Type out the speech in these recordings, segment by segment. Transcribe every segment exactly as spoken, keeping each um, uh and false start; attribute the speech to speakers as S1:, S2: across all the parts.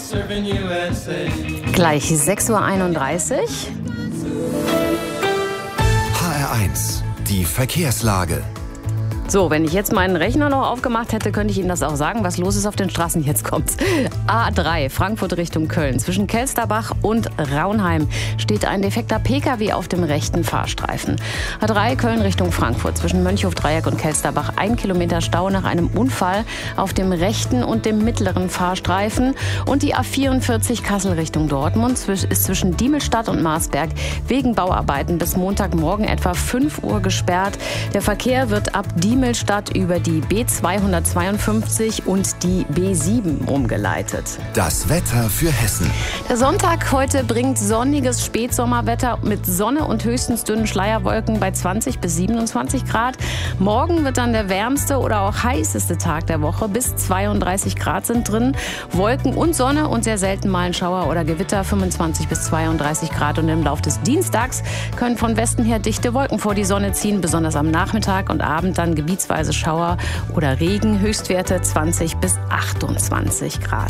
S1: Gleich sechs Uhr einunddreißig.
S2: H R eins, die Verkehrslage.
S1: So, wenn ich jetzt meinen Rechner noch aufgemacht hätte, könnte ich Ihnen das auch sagen, was los ist auf den Straßen. Jetzt kommt's. A drei, Frankfurt Richtung Köln. Zwischen Kelsterbach und Raunheim steht ein defekter Pkw auf dem rechten Fahrstreifen. A drei, Köln Richtung Frankfurt. Zwischen Mönchhof-Dreieck und Kelsterbach ein Kilometer Stau nach einem Unfall auf dem rechten und dem mittleren Fahrstreifen. Und die A vierundvierzig, Kassel Richtung Dortmund, ist zwischen Diemelstadt und Marsberg wegen Bauarbeiten bis Montagmorgen etwa fünf Uhr gesperrt. Der Verkehr wird ab Diemelstadt über die B zweihundertzweiundfünfzig und die B sieben umgeleitet.
S2: Das Wetter für Hessen.
S1: Der Sonntag heute bringt sonniges Spätsommerwetter mit Sonne und höchstens dünnen Schleierwolken bei zwanzig bis siebenundzwanzig Grad. Morgen wird dann der wärmste oder auch heißeste Tag der Woche. Bis zweiunddreißig Grad sind drin. Wolken und Sonne und sehr selten mal ein Schauer oder Gewitter, fünfundzwanzig bis zweiunddreißig Grad. Und im Laufe des Dienstags können von Westen her dichte Wolken vor die Sonne ziehen, besonders am Nachmittag und Abend dann gebietsweise Schauer oder Regen, Höchstwerte zwanzig bis achtundzwanzig Grad.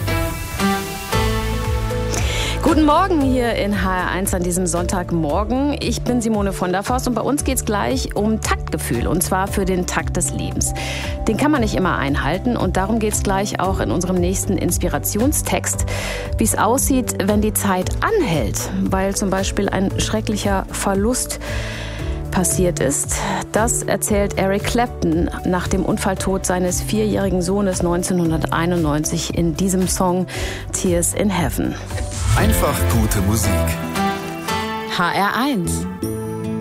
S1: Guten Morgen hier in H R eins an diesem Sonntagmorgen. Ich bin Simone von der Forst und bei uns geht es gleich um Taktgefühl und zwar für den Takt des Lebens. Den kann man nicht immer einhalten und darum geht es gleich auch in unserem nächsten Inspirationstext, wie es aussieht, wenn die Zeit anhält, weil zum Beispiel ein schrecklicher Verlust passiert ist. Das erzählt Eric Clapton nach dem Unfalltod seines vierjährigen Sohnes neunzehnhunderteinundneunzig in diesem Song Tears in Heaven.
S2: Einfach gute Musik.
S1: H R eins